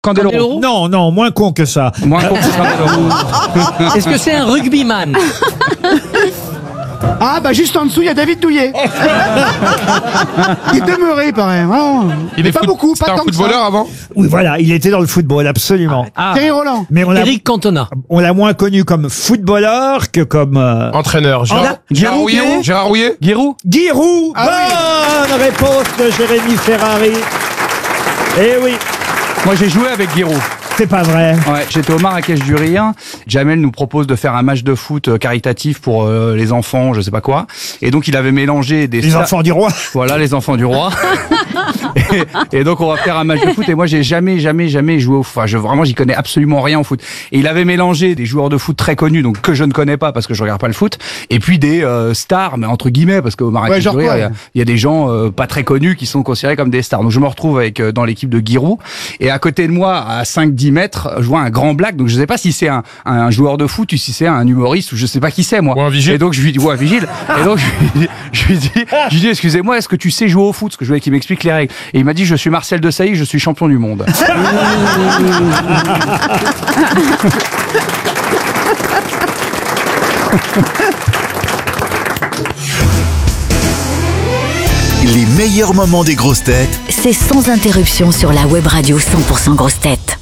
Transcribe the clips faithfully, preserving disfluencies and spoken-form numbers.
Candeloro. Non, non, moins con que ça. Moins con que Candeloro. Est-ce que c'est un rugbyman? Ah, bah juste en dessous, il y a David Douillet. Il est demeuré, pareil. Oh. Il est pas foot- beaucoup, pas C'était un tant que ça. footballeur avant. Oui, voilà, il était dans le football, absolument. Ah, Thierry Roland. Mais on l'a, Eric Cantona. on l'a moins connu comme footballeur que comme euh, Entraîneur. Gérard, Gérard Giroud, Rouillet. Giroud. Gérard Rouillet. Giroud. Giroud. Ah Bonne réponse de Jérémy Ferrari. Eh oui, Moi, j'ai joué avec Giroud. c'est pas vrai. Ouais, j'étais au Marrakech du Rire. Jamel nous propose de faire un match de foot euh, caritatif pour euh, les enfants, je sais pas quoi. Et donc, il avait mélangé des... Les sta- enfants du roi. Voilà, les enfants du roi. et, et donc, on va faire un match de foot. Et moi, j'ai jamais, jamais, jamais joué au foot. Enfin, je, vraiment, j'y connais absolument rien au foot. Et il avait mélangé des joueurs de foot très connus, donc que je ne connais pas parce que je regarde pas le foot, et puis des euh, stars, mais entre guillemets, parce qu'au Marrakech Ouais, genre du Rire, quoi, il y a- ouais. il y, a des gens euh, pas très connus qui sont considérés comme des stars. Donc, je me retrouve avec euh, dans l'équipe de Giroud. Et à côté de moi, à cinq dix mètres, je vois un grand black. Donc, je sais pas si c'est un, un joueur de foot ou si c'est un humoriste ou je sais pas qui c'est, moi. Ou un vigile. Et donc, je lui dis, ouais, un vigile. Et donc, je lui dis, je lui dis, je lui dis, excusez-moi, est-ce que tu sais jouer au foot? Parce que je voulais qu'il m'explique les règles. Et il m'a dit, je suis Marcel Desailly, je suis champion du monde. Les meilleurs moments des grosses têtes C'est sans interruption sur la web radio cent pour cent grosses têtes.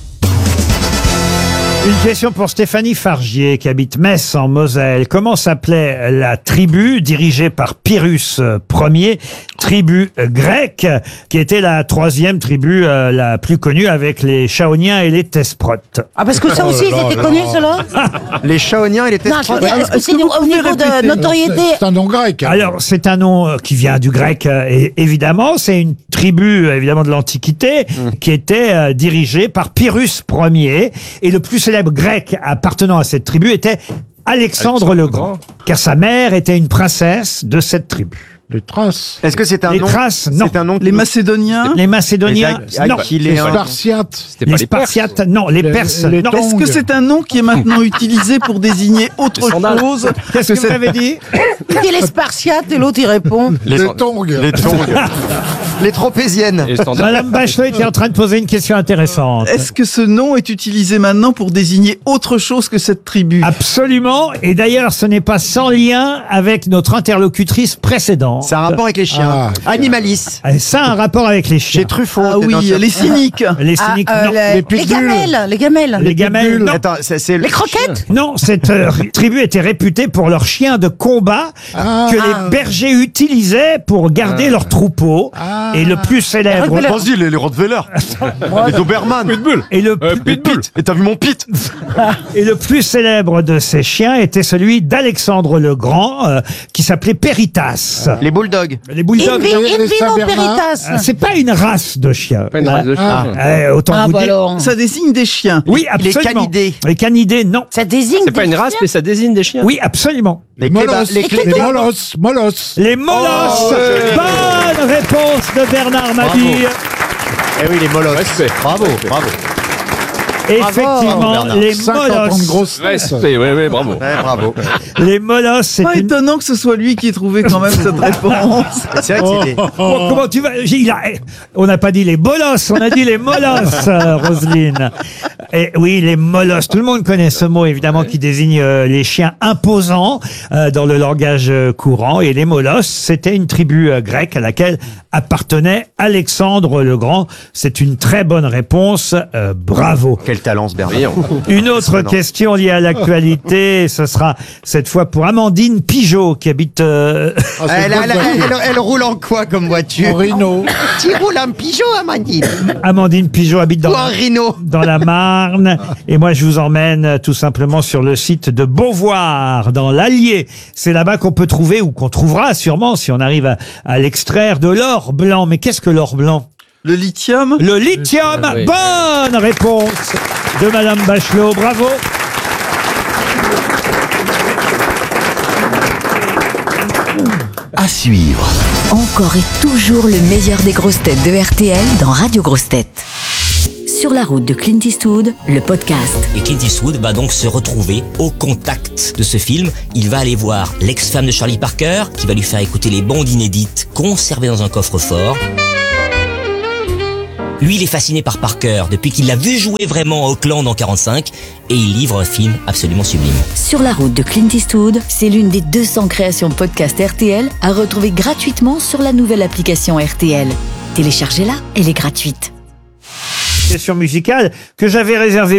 Une question pour Stéphanie Fargier qui habite Metz en Moselle. Comment s'appelait la tribu dirigée par Pyrrhus Ier, tribu grecque, qui était la troisième tribu euh, la plus connue avec les Chaoniens et les Thesprotes? Ah, parce que ça aussi, c'était connu, cela? Les Chaoniens et les Non, je veux dire, est-ce que c'est au niveau de notoriété? C'est un nom grec. hein. Alors, c'est un nom euh, qui vient du grec, euh, et- évidemment. C'est une tribu, euh, évidemment, de l'Antiquité, qui était euh, dirigée par Pyrrhus Ier. Et le plus célèbre grec appartenant à cette tribu était Alexandre le Grand, car sa mère était une princesse de cette tribu. Les traces. Est-ce que c'est un Les nom traces, non. C'est un nom. Les Macédoniens. Les Macédoniens, Les non. Aquilés, Les hein. Spartiates. Les Spartiates, non. Les Les- Perses, les non. Tongs. Est-ce que c'est un nom qui est maintenant utilisé pour désigner autre chose? Qu'est-ce que vous avez dit? Il dit les Spartiates et l'autre il répond. Les tongs. Les tongs. Les tropéziennes. Madame Bachelot était en train de poser une question intéressante. Est-ce que ce nom est utilisé maintenant pour désigner autre chose que cette tribu? Absolument. Et d'ailleurs, ce n'est pas sans lien avec notre interlocutrice précédente. C'est un rapport avec les chiens. Ah. Animalis. Ah, ça a un rapport avec les chiens. Chez Truffaut. Ah t'es dans oui, ce- les cyniques. Les Ah, cyniques, euh, non. les, les pitbulls. les gamelles, les gamelles. Les gamelles, non. Attends, c'est c'est le- Les croquettes. Non, cette euh, tribu était réputée pour leurs chiens de combat Ah. que les bergers utilisaient pour garder leurs troupeaux. Ah. Et le plus célèbre Rottweiler. Vas-y, les, les Rottweiler. les Doberman. Pitbull. et le, Euh, plus- Pitbull. Et t'as vu mon pit? et le plus célèbre de ces chiens était celui d'Alexandre le Grand, euh, qui s'appelait Peritas. Les bulldogs. Les bulldogs. Invi- les Invino Saint-Bernard. Peritas. Ah, c'est pas une race de chiens. Pas une race de Ah, chien. euh, autant Ah, vous bah dire. alors. Ça désigne des chiens. Oui, Les absolument. canidés. Les canidés, non. Ça désigne. C'est pas des une race, chiens. mais ça désigne des chiens. Oui, absolument. Les Molosses. cléba- les clé- Les molosses. Molosses. Les molosses. Bonne réponse de Bernard Mabille. Eh oui, les molosses. Respect. Bravo, bravo. Effectivement, Bernard. les cinquante ans de molosses. grosses têtes. Respect, oui, oui, bravo. Ouais, bravo. Les molosses, c'est Pas une... étonnant que ce soit lui qui ait trouvé quand même cette réponse. C'est vrai que c'était. Oh, comment tu vas J'ai- il a- On n'a pas dit les bolosses, on a dit les molosses, euh, Roselyne. Et oui, les molosses. Tout le monde connaît ce mot, évidemment, qui désigne euh, les chiens imposants euh, dans le langage euh, courant. Et les molosses, c'était une tribu euh, grecque à laquelle appartenait Alexandre le Grand. C'est une très bonne réponse. Euh, bravo. Quel talent, ce Bernard. Une autre Impressionnant. question liée à l'actualité, ce sera cette fois pour Amandine Pigeot qui habite euh, Ah, c'est Elle, une elle- bonne elle- voiture. elle- elle roule en quoi comme En voiture? Rhino. Tu roules en pigeon, Amandine. Amandine Pigeot habite dans Ou en rhino. dans la Marne. Et moi, je vous emmène euh, tout simplement sur le site de Beauvoir, dans l'Allier. C'est là-bas qu'on peut trouver, ou qu'on trouvera sûrement, si on arrive à, à l'extraire, de l'or blanc. Mais qu'est-ce que l'or blanc? Le lithium. Le lithium. Ah oui. Bonne réponse de Madame Bachelot. Bravo. à suivre. Encore et toujours le meilleur des grosses têtes de R T L dans Radio Grosses Têtes. Sur la route de Clint Eastwood, le podcast. Et Clint Eastwood va donc se retrouver au contact de ce film. Il va aller voir l'ex-femme de Charlie Parker, qui va lui faire écouter les bandes inédites conservées dans un coffre-fort. Lui, il est fasciné par Parker depuis qu'il l'a vu jouer vraiment à Auckland en quarante-cinq et il livre un film absolument sublime. Sur la route de Clint Eastwood, c'est l'une des deux cents créations podcast R T L à retrouver gratuitement sur la nouvelle application R T L. Téléchargez-la, elle est gratuite. Question musicale que j'avais réservée